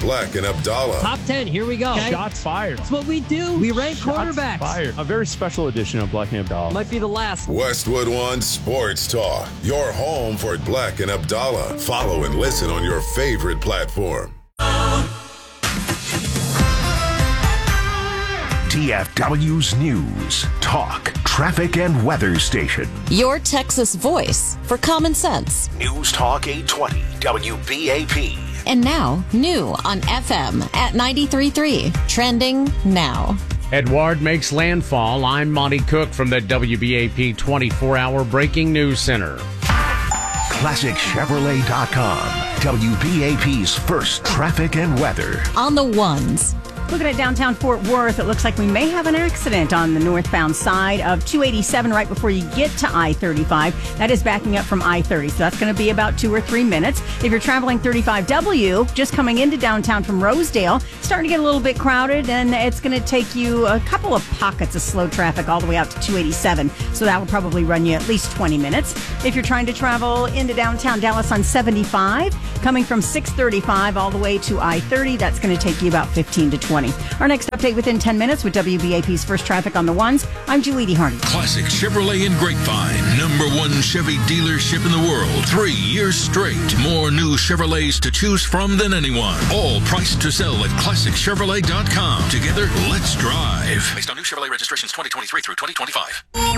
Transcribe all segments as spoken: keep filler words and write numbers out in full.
Black and Abdallah. Top ten, here we go. Okay. Shots fired. That's what we do. We rank Shots quarterbacks. Fired. A very special edition of Black and Abdallah. Might be the last. Westwood One Sports Talk, your home for Black and Abdallah. Follow and listen on your favorite platform. D F W's News, Talk, Traffic, and Weather Station. Your Texas voice for common sense. News Talk eight twenty W B A P. And now, new on F M at ninety-three point three. Trending now. Edward makes landfall. I'm Monty Cook from the W B A P twenty-four hour Breaking News Center. Classic Chevrolet dot com. W B A P's first traffic and weather. On the ones. Looking at downtown Fort Worth, it looks like we may have an accident on the northbound side of two eighty-seven right before you get to I thirty-five. That is backing up from I thirty, so that's going to be about two or three minutes. If you're traveling thirty-five W, just coming into downtown from Rosedale, starting to get a little bit crowded, and it's going to take you a couple of pockets of slow traffic all the way out to two eighty-seven, so that will probably run you at least twenty minutes. If you're trying to travel into downtown Dallas on seventy-five, coming from six thirty-five all the way to I thirty, that's going to take you about fifteen to twenty. Our next update within ten minutes with W B A P's first traffic on the ones. I'm Julie Hardy. Classic Chevrolet in Grapevine. Number one Chevy dealership in the world. Three years straight. More new Chevrolets to choose from than anyone. All priced to sell at Classic Chevrolet dot com. Together, let's drive. Based on new Chevrolet registrations twenty twenty-three through twenty twenty-five.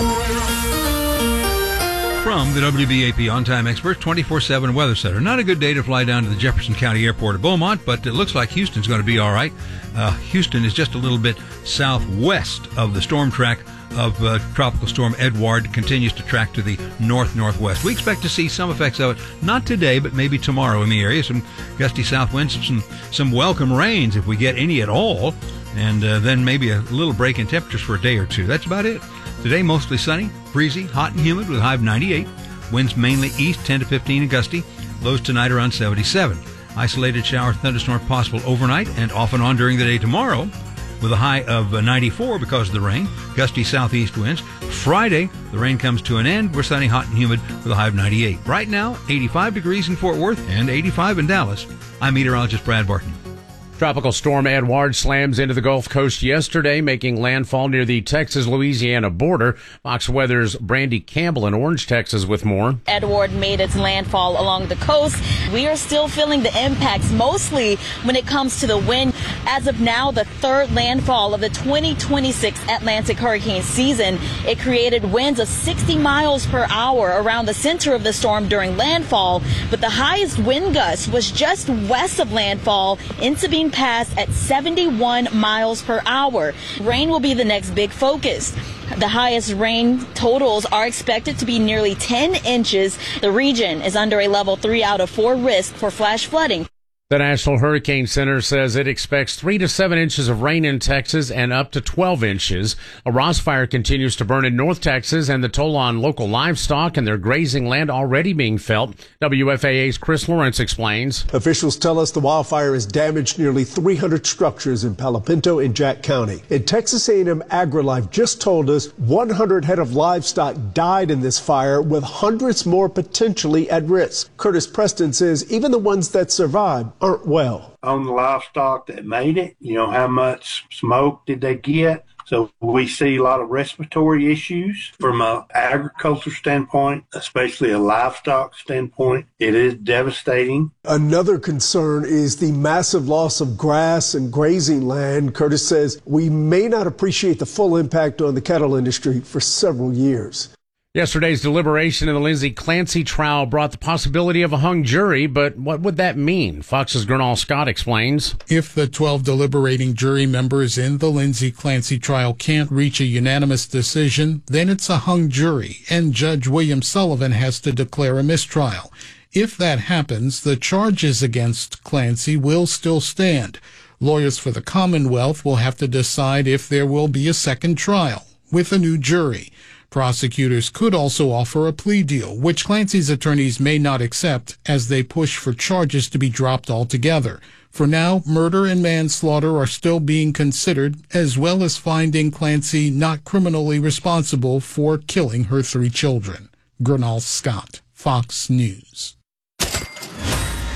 From the W B A P On-Time Expert twenty-four seven Weather Center. Not a good day to fly down to the Jefferson County Airport at Beaumont, but it looks like Houston's going to be all right. Uh, Houston is just a little bit southwest of the storm track of uh, Tropical Storm Edward. Continues to track to the north-northwest. We expect to see some effects of it, not today, but maybe tomorrow in the area. Some gusty south winds, some, some welcome rains if we get any at all, and uh, then maybe a little break in temperatures for a day or two. That's about it. Today, mostly sunny, breezy, hot and humid with a high of ninety-eight. Winds mainly east, ten to fifteen and gusty. Lows tonight around seventy-seven. Isolated shower thunderstorm possible overnight and off and on during the day tomorrow with a high of ninety-four because of the rain. Gusty southeast winds. Friday, the rain comes to an end. We're sunny, hot and humid with a high of ninety-eight. Right now, eighty-five degrees in Fort Worth and eighty-five in Dallas. I'm meteorologist Brad Barton. Tropical Storm Edward slams into the Gulf Coast yesterday, making landfall near the Texas-Louisiana border. Fox Weather's Brandy Campbell in Orange, Texas with more. Edward made its landfall along the coast. We are still feeling the impacts, mostly when it comes to the wind. As of now, the third landfall of the twenty twenty-six Atlantic hurricane season. It created winds of sixty miles per hour around the center of the storm during landfall, but the highest wind gust was just west of landfall in Sabine Pass at seventy-one miles per hour. Rain will be the next big focus. The highest rain totals are expected to be nearly ten inches. The region is under a level three out of four risk for flash flooding. The National Hurricane Center says it expects three to seven inches of rain in Texas and up to twelve inches. A Ross fire continues to burn in North Texas, and the toll on local livestock and their grazing land already being felt. W F A A's Chris Lawrence explains. Officials tell us the wildfire has damaged nearly three hundred structures in Palo Pinto and Jack County. And Texas A and M AgriLife just told us one hundred head of livestock died in this fire, with hundreds more potentially at risk. Curtis Preston says even the ones that survived aren't well. On the livestock that made it, you know, how much smoke did they get? So we see a lot of respiratory issues from an agriculture standpoint, especially a livestock standpoint. It is devastating. Another concern is the massive loss of grass and grazing land. Curtis says we may not appreciate the full impact on the cattle industry for several years. Yesterday's deliberation in the Lindsay Clancy trial brought the possibility of a hung jury, but what would that mean? Fox's Gernal Scott explains. If the twelve deliberating jury members in the Lindsay Clancy trial can't reach a unanimous decision, then it's a hung jury, and Judge William Sullivan has to declare a mistrial. If that happens, the charges against Clancy will still stand. Lawyers for the Commonwealth will have to decide if there will be a second trial with a new jury. Prosecutors could also offer a plea deal, which Clancy's attorneys may not accept as they push for charges to be dropped altogether. For now, murder and manslaughter are still being considered, as well as finding Clancy not criminally responsible for killing her three children. Gernal Scott, Fox News.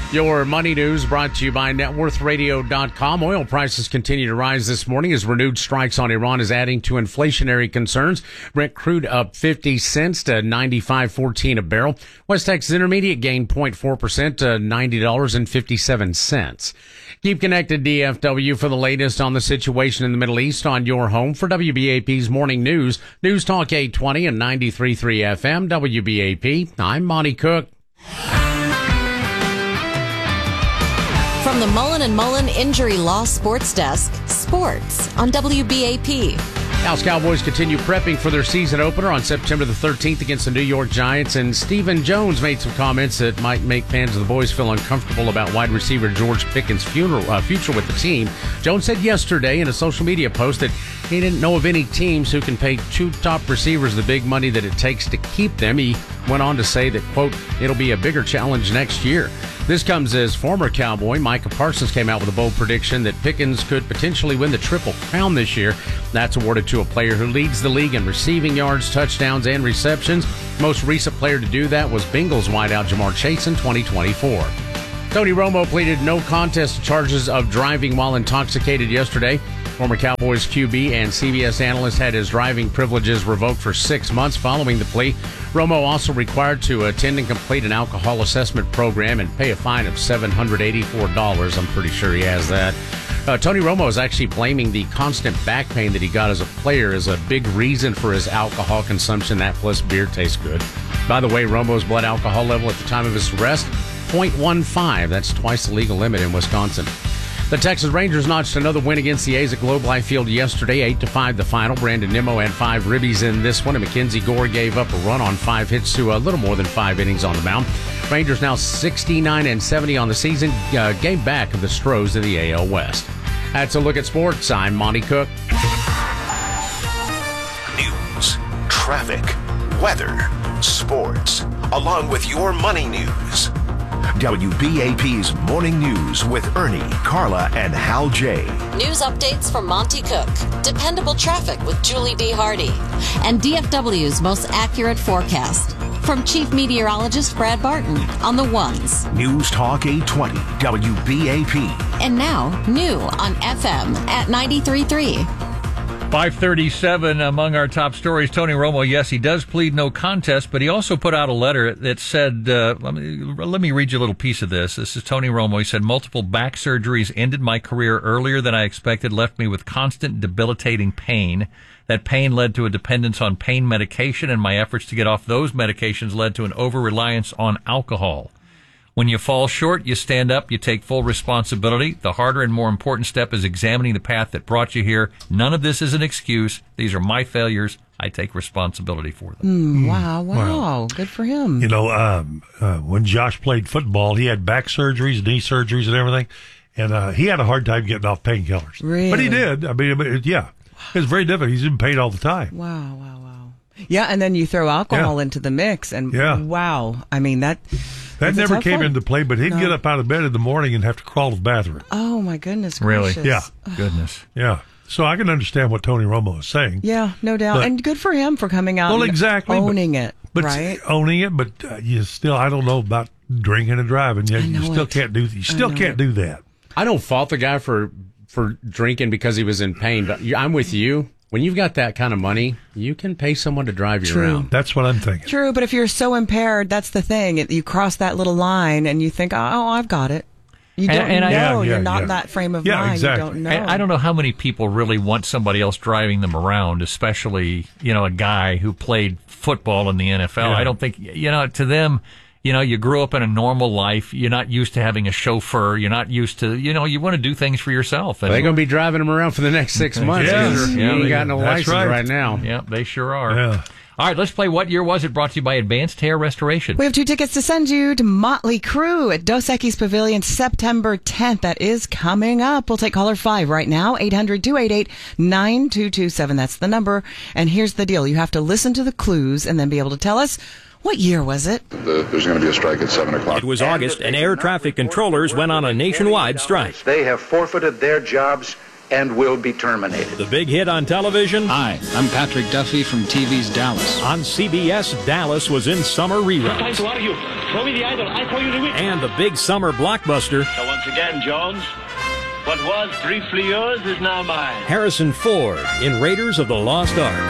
Your money news brought to you by net worth radio dot com. Oil prices continue to rise this morning as renewed strikes on Iran is adding to inflationary concerns. Brent crude up fifty cents to ninety-five fourteen a barrel. West Texas Intermediate gained zero point four percent to ninety dollars and fifty-seven cents. Keep connected, D F W, for the latest on the situation in the Middle East on your home for W B A P's Morning News. News Talk eight twenty and ninety-three point three F M, W B A P. I'm Monty Cook. From the Mullen and Mullen Injury Law Sports Desk, sports on W B A P. Dallas Cowboys continue prepping for their season opener on September the thirteenth against the New York Giants, and Stephen Jones made some comments that might make fans of the boys feel uncomfortable about wide receiver George Pickens' funeral, uh, future with the team. Jones said yesterday in a social media post that he didn't know of any teams who can pay two top receivers the big money that it takes to keep them. He went on to say that, quote, it'll be a bigger challenge next year. This comes as former Cowboy Micah Parsons came out with a bold prediction that Pickens could potentially win the Triple Crown this year. That's awarded to a player who leads the league in receiving yards, touchdowns, and receptions. Most recent player to do that was Bengals wideout Jamar Chase in twenty twenty-four. Tony Romo pleaded no contest to charges of driving while intoxicated yesterday. Former Cowboys Q B and C B S analyst had his driving privileges revoked for six months following the plea. Romo also required to attend and complete an alcohol assessment program and pay a fine of seven hundred eighty-four dollars. I'm pretty sure he has that. Uh, Tony Romo is actually blaming the constant back pain that he got as a player as a big reason for his alcohol consumption. That plus beer tastes good. By the way, Romo's blood alcohol level at the time of his arrest, zero point one five. That's twice the legal limit in Wisconsin. The Texas Rangers notched another win against the A's at Globe Life Field yesterday, eight to five the final. Brandon Nimmo had five ribbies in this one, and Mackenzie Gore gave up a run on five hits to a little more than five innings on the mound. Rangers now sixty-nine and seventy on the season, uh, game back of the Stros in the A L West. That's a look at sports. I'm Monty Cook. News, traffic, weather, sports, along with your money news. W B A P's Morning News with Ernie, Carla, and Hal J. News updates from Monty Cook. Dependable traffic with Julie D. Hardy. And D F W's most accurate forecast. From Chief Meteorologist Brad Barton on the ones. News Talk eight twenty, W B A P. And now, new on F M at ninety-three point three. five thirty-seven among our top stories. Tony Romo, yes, he does plead no contest, but he also put out a letter that said, uh, let me, let me read you a little piece of this. This is Tony Romo. He said, multiple back surgeries ended my career earlier than I expected, left me with constant debilitating pain. That pain led to a dependence on pain medication, and my efforts to get off those medications led to an over-reliance on alcohol. When you fall short, you stand up, you take full responsibility. The harder and more important step is examining the path that brought you here. None of this is an excuse. These are my failures. I take responsibility for them. Mm, wow, wow. Wow. Good for him. You know, um, uh, when Josh played football, he had back surgeries, knee surgeries, and everything. And uh, he had a hard time getting off painkillers. Really? But he did. I mean, it, yeah. It was very difficult. He's in pain all the time. Wow, wow, wow. Yeah, and then you throw alcohol Yeah. into the mix, and Yeah. wow. I mean, that... That that's a never tough came one. into play, but he'd No. get up out of bed in the morning and have to crawl to the bathroom. Oh, my goodness Really? gracious. Yeah. Goodness. Yeah. So I can understand what Tony Romo is saying. Yeah, no doubt. But- and good for him for coming out Well, and exactly, but- owning it, But right? owning it, but uh, you still, I don't know about drinking and driving. You, I you know still it. can't do, you still know can't it. do that. I don't fault the guy for for drinking because he was in pain, but I'm with you. When you've got that kind of money, you can pay someone to drive you True. around. That's what I'm thinking. True, but if you're so impaired, that's the thing. It, you cross that little line and you think, oh, I've got it. You And- don't and know. I- Yeah, you're yeah, not yeah. in that frame of Yeah, mind. exactly. You don't know. I, I don't know how many people really want somebody else driving them around, especially, you know, a guy who played football in the N F L. Yeah. I don't think, you know, to them, you know, you grew up in a normal life. You're not used to having a chauffeur. You're not used to, you know, you want to do things for yourself. And They're going to be driving him around for the next six months. Yeah. 'cause Yeah, he ain't they- got no that's license right. right now. yeah, they sure are. Yeah. All right, let's play What Year Was It? Brought to you by Advanced Hair Restoration. We have two tickets to send you to Motley Crue at Dos Equis Pavilion September tenth. That is coming up. We'll take caller five right now, eight hundred, two eight eight, nine two two seven. That's the number. And here's the deal. You have to listen to the clues and then be able to tell us, what year was it? The, there's going to be a strike at seven o'clock. It was August, and air traffic controllers went on a nationwide strike. They have forfeited their jobs and will be terminated. The big hit on television? Hi, I'm Patrick Duffy from T V's Dallas. On C B S, Dallas was in summer reruns. Thanks a lot of you. Show me the idol. I show you the witch. And the big summer blockbuster, So once again, Jones, what was briefly yours is now mine. Harrison Ford in Raiders of the Lost Ark.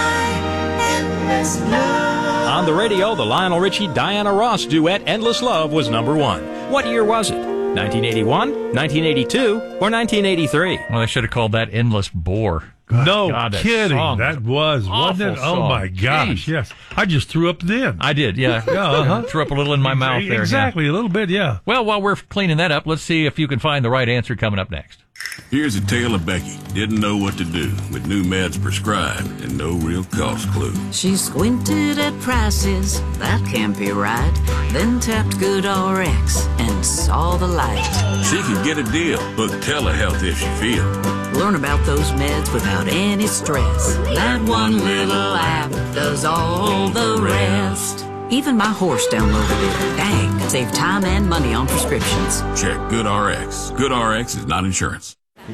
On the radio, the Lionel Richie-Diana Ross duet Endless Love was number one. What year was it? nineteen eighty-one, nineteen eighty-two, or nineteen eighty-three? Well, they should have called that Endless Bore. No God, that kidding. song That was, wasn't it? awful Oh, song. my gosh. Jeez. Yes. I just threw up then. I did, yeah. Yeah, uh-huh. Threw up a little in my mouth there. Exactly, yeah. a little bit, yeah. Well, while we're cleaning that up, let's see if you can find the right answer coming up next. Here's a tale of Becky. Didn't know what to do with new meds prescribed and no real cost clue. She squinted at prices, that can't be right. Then tapped GoodRx and saw the light. She could get a deal. Book telehealth if she feel. Learn about those meds without any stress. That one little app does all the rest. Even my horse downloaded it. Dang, save time and money on prescriptions. Check GoodRx. GoodRx is not insurance.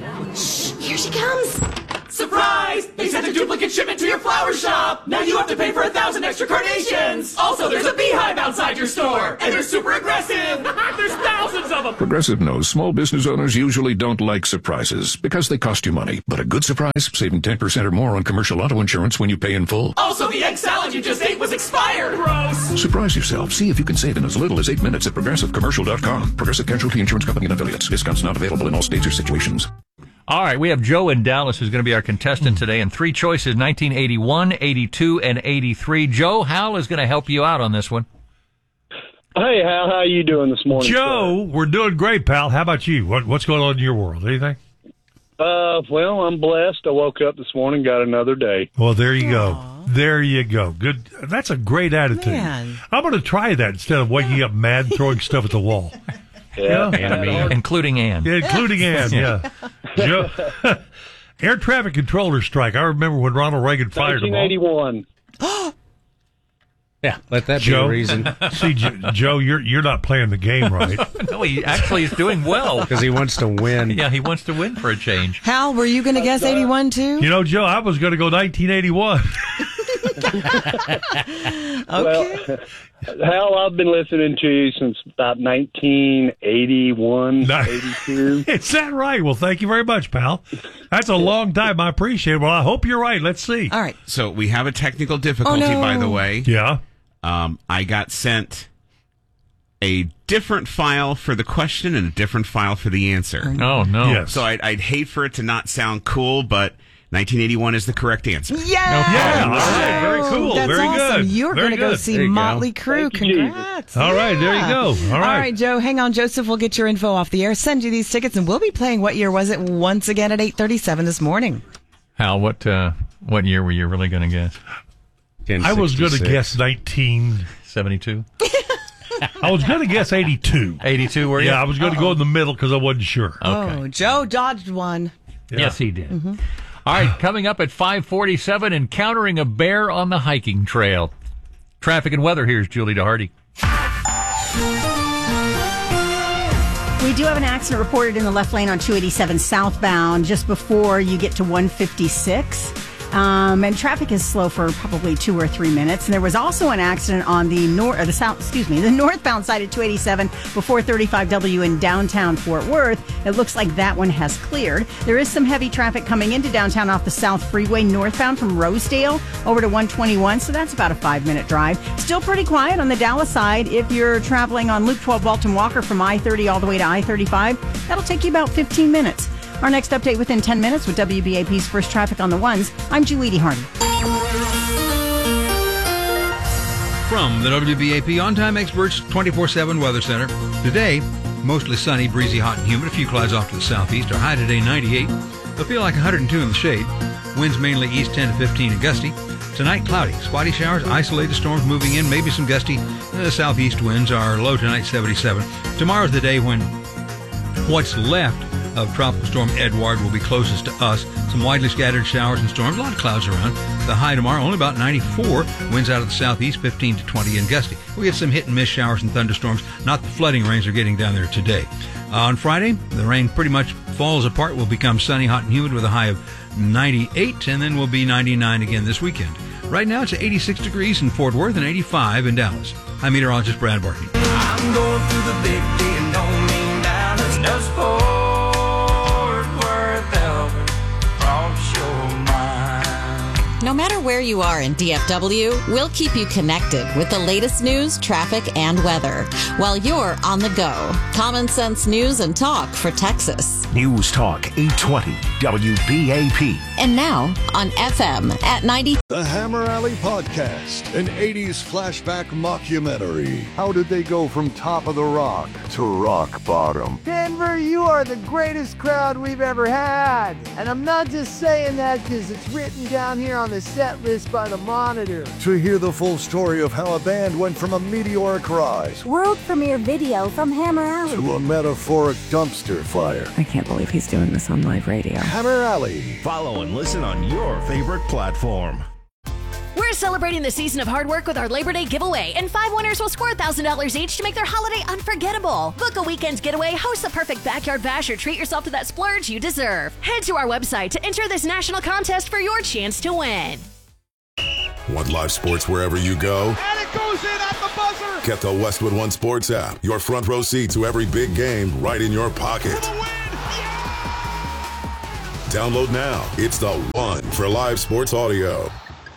Here she comes. Surprise! They sent a duplicate shipment to your flower shop! Now you have to pay for a thousand extra carnations! Also, there's a beehive outside your store! And they're super aggressive! There's thousands of them! Progressive knows small business owners usually don't like surprises because they cost you money. But a good surprise, saving ten percent or more on commercial auto insurance when you pay in full. Also, the egg salad you just ate was expired! Gross! Surprise yourself. See if you can save in as little as eight minutes at progressive commercial dot com. Progressive Casualty Insurance Company and affiliates. Discounts not available in all states or situations. All right, we have Joe in Dallas who's going to be our contestant today, and three choices, nineteen eighty-one, eighty-two, and eighty-three. Joe, Hal is going to help you out on this one. Hey, Hal, how you doing this morning? Joe, sir? We're doing great, pal. How about you? What, what's going on in your world? Anything? Uh, well, I'm blessed. I woke up this morning, got another day. Well, there you go. There you go. Good. That's a great attitude. Man. I'm going to try that instead of waking up mad and throwing stuff at the wall. Yeah, yeah. Including Ann. Yeah, including Ann, yeah. Joe, air traffic controller strike. I remember when Ronald Reagan fired them all. nineteen eighty-one. Yeah, let that Joe, be a reason. See, Joe, you're you're not playing the game right. No, he actually is doing well. Because he wants to win. Yeah, he wants to win for a change. Hal, were you going to guess eighty-one too? You know, Joe, I was going to go nineteen eighty-one. Okay. Well, Hal, I've been listening to you since about nineteen eighty-one, eighty-two. Is that right? Well, thank you very much, pal. That's a long time. I appreciate it. Well, I hope you're right. Let's see. All right. So we have a technical difficulty, Oh, no. by the way. Yeah. Um, I got sent a different file for the question and a different file for the answer. Oh, no. Yes. So I'd, I'd hate for it to not sound cool, but nineteen eighty-one is the correct answer. Yeah. Yeah. All right. Very cool. That's Very awesome. good. You're Very going to go good. see There you go. Motley Crue. Thank you, Congrats. All right. There you Yeah. go. All right. All right, Joe. Hang on. Joseph will get your info off the air, send you these tickets, and we'll be playing What Year Was It once again at eight thirty-seven this morning. Hal, what uh, what year were you really going to guess? I was going to guess nineteen seventy-two. I was going to guess eighty-two. eighty-two, were you? Yeah, I was going to go in the middle because I wasn't sure. Okay. Oh, Joe dodged one. Yeah. Yes, he did. All right, coming up at five forty-seven, encountering a bear on the hiking trail. Traffic and weather, here's Julie DeHardy. We do have an accident reported in the left lane on two eighty-seven southbound just before you get to one fifty-six. Um, and traffic is slow for probably two or three minutes. And there was also an accident on the north, or the south, excuse me, the northbound side of two eighty-seven before thirty-five W in downtown Fort Worth. It looks like that one has cleared. There is some heavy traffic coming into downtown off the South Freeway northbound from Rosedale over to one twenty-one. So that's about a five minute drive. Still pretty quiet on the Dallas side. If you're traveling on Loop twelve Walton Walker from I thirty all the way to I thirty-five, that'll take you about fifteen minutes. Our next update within ten minutes with W B A P's First Traffic on the Ones. I'm Julie DeHardy. From the W B A P On-Time Experts twenty-four seven Weather Center. Today, mostly sunny, breezy, hot, and humid. A few clouds off to the southeast. Our high today, ninety-eight. It'll feel like one hundred two in the shade. Winds mainly east ten to fifteen and gusty. Tonight, cloudy. Spotty showers, isolated storms moving in, maybe some gusty. The southeast winds are low tonight, seventy-seven. Tomorrow's the day when what's left of Tropical Storm Edward will be closest to us. Some widely scattered showers and storms, a lot of clouds around. The high tomorrow, only about ninety-four. Winds out of the southeast, fifteen to twenty and gusty. We get some hit and miss showers and thunderstorms, not the flooding rains are getting down there today. Uh, on Friday, the rain pretty much falls apart, will become sunny, hot, and humid with a high of ninety-eight, and then we'll be ninety-nine again this weekend. Right now, it's eighty-six degrees in Fort Worth and eighty-five in Dallas. I'm meteorologist Brad Barton. I'm going through the big D and don't mean Dallas. No sport worth ever cross your mind. No matter where you are in D F W, we'll keep you connected with the latest news, traffic, and weather while you're on the go. Common sense news and talk for Texas. News Talk eight twenty W B A P. And now on F M at ninety. The Hammer Alley Podcast, an eighties flashback mockumentary. How did they go from top of the rock to rock bottom? Denver, you are the greatest crowd we've ever had. And I'm not just saying that because it's written down here on the set list by the Monitor. To hear the full story of how a band went from a meteoric rise, world premiere video from Hammer Alley, to a metaphoric dumpster fire. I can't believe he's doing this on live radio. Hammer Alley. Follow and listen on your favorite platform. We're celebrating the season of hard work with our Labor Day giveaway, and five winners will score one thousand dollars each to make their holiday unforgettable. Book a weekend's getaway, host the perfect backyard bash, or treat yourself to that splurge you deserve. Head to our website to enter this national contest for your chance to win. Want live sports wherever you go? And it goes in at the buzzer! Get the Westwood One Sports app. Your front row seat to every big game right in your pocket. Download now. It's the one for live sports audio.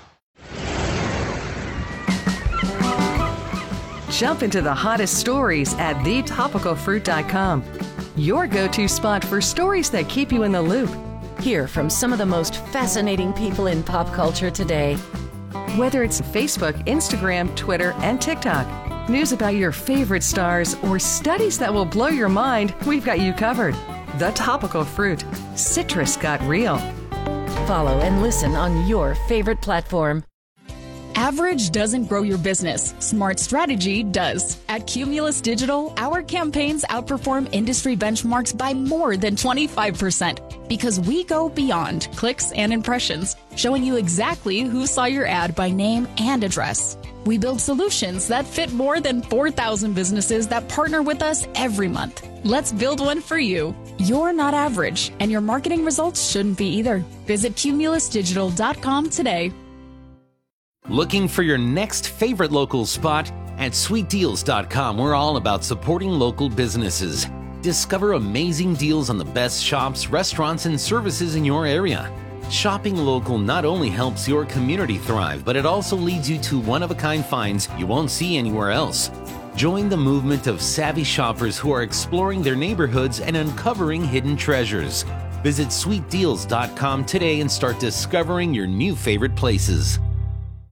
Jump into the hottest stories at the topical fruit dot com. Your go-to spot for stories that keep you in the loop. Hear from some of the most fascinating people in pop culture today. Whether it's Facebook, Instagram, Twitter, and TikTok, news about your favorite stars, or studies that will blow your mind, we've got you covered. The Topical Fruit. Citrus got real. Follow and listen on your favorite platform. Average doesn't grow your business. Smart strategy does. At Cumulus Digital, our campaigns outperform industry benchmarks by more than twenty-five percent because we go beyond clicks and impressions, showing you exactly who saw your ad by name and address. We build solutions that fit more than four thousand businesses that partner with us every month. Let's build one for you. You're not average, and your marketing results shouldn't be either. Visit cumulus digital dot com today. Looking for your next favorite local spot? At sweet deals dot com, we're all about supporting local businesses. Discover amazing deals on the best shops, restaurants, and services in your area. Shopping local not only helps your community thrive, but it also leads you to one-of-a-kind finds you won't see anywhere else. Join the movement of savvy shoppers who are exploring their neighborhoods and uncovering hidden treasures. Visit sweet deals dot com today and start discovering your new favorite places.